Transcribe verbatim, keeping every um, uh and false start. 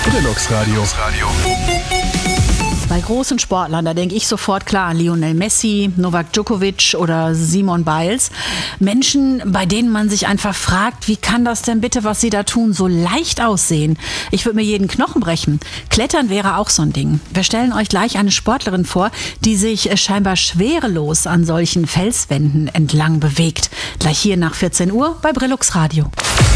Brillux Radio. Bei großen Sportlern, da denke ich sofort klar an Lionel Messi, Novak Djokovic oder Simone Biles. Menschen, bei denen man sich einfach fragt, wie kann das denn bitte, was sie da tun, so leicht aussehen? Ich würde mir jeden Knochen brechen. Klettern wäre auch so ein Ding. Wir stellen euch gleich eine Sportlerin vor, die sich scheinbar schwerelos an solchen Felswänden entlang bewegt. Gleich hier nach vierzehn Uhr bei Brillux Radio.